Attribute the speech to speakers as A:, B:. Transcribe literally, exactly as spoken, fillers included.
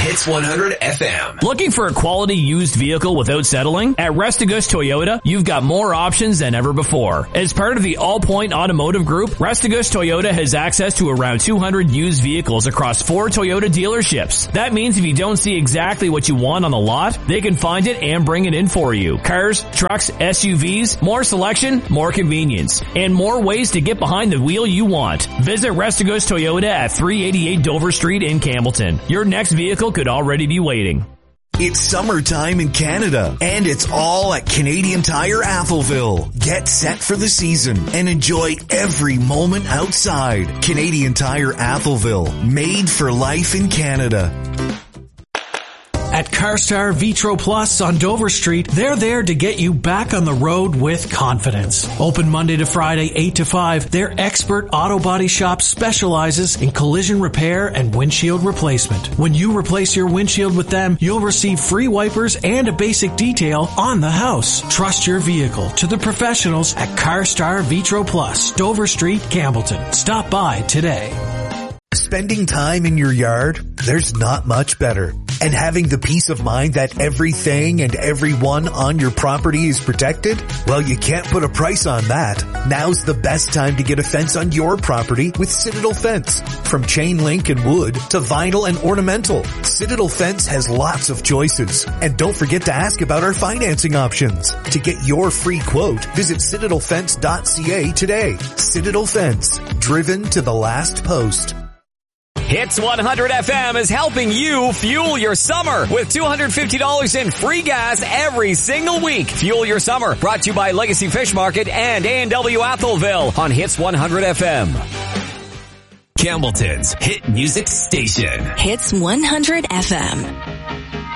A: Hits one hundred F M.
B: Looking for a quality used vehicle without settling? At Restigous Toyota, you've got more options than ever before. As part of the All Point Automotive Group, Restigous Toyota has access to around two hundred used vehicles across four Toyota dealerships. That means if you don't see exactly what you want on the lot, they can find it and bring it in for you. Cars, trucks, S U Vs, more selection, more convenience, and more ways to get behind the wheel you want. Visit Restigous Toyota at three eighty-eight Dover Street in Campbellton. Your next vehicle could already be waiting.
C: It's summertime in Canada, and it's all at Canadian Tire Atholville. Get set for the season and enjoy every moment outside. Canadian Tire Atholville, made for life in Canada.
D: At CarStar Vitro Plus on Dover Street, they're there to get you back on the road with confidence. Open Monday to Friday, eight to five, their expert auto body shop specializes in collision repair and windshield replacement. When you replace your windshield with them, you'll receive free wipers and a basic detail on the house. Trust your vehicle to the professionals at CarStar Vitro Plus, Dover Street, Campbellton. Stop by today.
C: Spending time in your yard, there's not much better. And having the peace of mind that everything and everyone on your property is protected? Well, you can't put a price on that. Now's the best time to get a fence on your property with Citadel Fence. From chain link and wood to vinyl and ornamental, Citadel Fence has lots of choices. And don't forget to ask about our financing options. To get your free quote, visit citadel fence dot c a today. Citadel Fence, driven to the last post.
E: Hits one hundred F M is helping you fuel your summer with two hundred fifty dollars in free gas every single week. Fuel your summer, brought to you by Legacy Fish Market and A and W Atholville on Hits one hundred F M.
A: Campbellton's hit music station.
F: Hits one hundred F M.